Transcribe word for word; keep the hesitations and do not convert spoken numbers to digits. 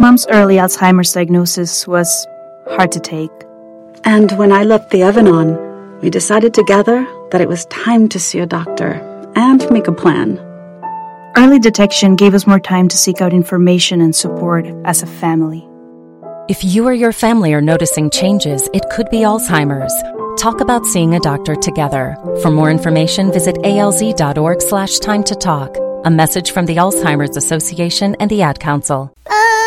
mom's early Alzheimer's diagnosis was hard to take. And when I left the Evanon, we decided together that it was time to see a doctor and make a plan. Early detection gave us more time to seek out information and support as a family. If you or your family are noticing changes, it could be Alzheimer's. Talk about seeing a doctor together. For more information, visit alz.org slash time to talk. A message from the Alzheimer's Association and the Ad Council.